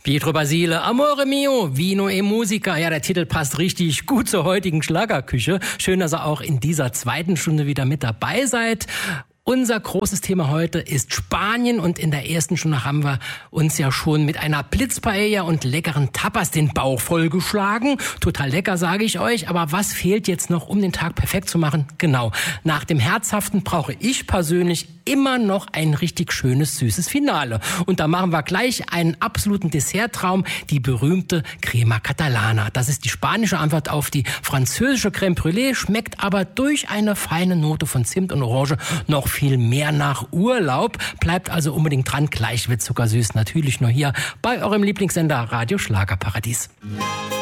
Pietro Basile, Amore mio, Vino e Musica. Ja, der Titel passt richtig gut zur heutigen Schlagerküche. Schön, dass ihr auch in dieser zweiten Stunde wieder mit dabei seid. Unser großes Thema heute ist Spanien und in der ersten Stunde haben wir uns ja schon mit einer Blitzpaella und leckeren Tapas den Bauch vollgeschlagen. Total lecker, sage ich euch. Aber was fehlt jetzt noch, um den Tag perfekt zu machen? Genau, nach dem Herzhaften brauche ich persönlich immer noch ein richtig schönes, süßes Finale. Und da machen wir gleich einen absoluten Desserttraum, die berühmte Crema Catalana. Das ist die spanische Antwort auf die französische Crème Brûlée, schmeckt aber durch eine feine Note von Zimt und Orange noch viel mehr nach Urlaub. Bleibt also unbedingt dran, gleich wird zuckersüß. Natürlich nur hier bei eurem Lieblingssender Radio Schlagerparadies.